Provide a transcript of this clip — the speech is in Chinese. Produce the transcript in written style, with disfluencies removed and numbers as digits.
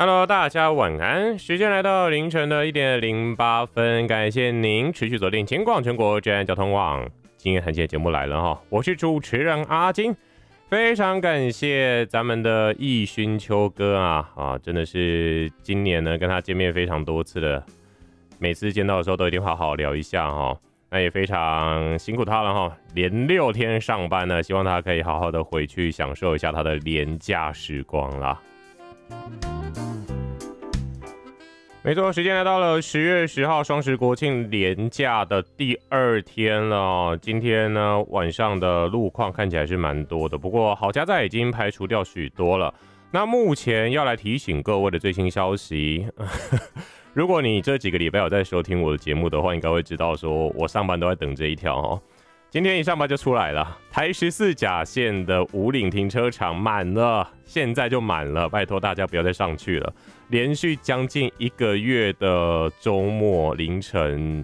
Hello， 大家晚安。时间来到凌晨的1:08，感谢您持续锁定前广全国治安交通网。今天谈节目来了哈，我是主持人阿金，非常感谢咱们的易勋秋哥啊，真的是今年呢跟他见面非常多次的，每次见到的时候都一定好好聊一下哈。那也非常辛苦他了哈，连6天上班呢，希望他可以好好的回去享受一下他的连假时光啦。没错，时间来到了10月10号双十国庆连假的第2天了。今天呢晚上的路况看起来是蛮多的，不过好家在已经排除掉许多了。那目前要来提醒各位的最新消息，如果你这几个礼拜有在收听我的节目的话，应该会知道说我上班都在等这一条哦。今天一上班就出来了，台14甲线的武岭停车场满了，现在就满了，拜托大家不要再上去了。连续将近1个月的周末凌晨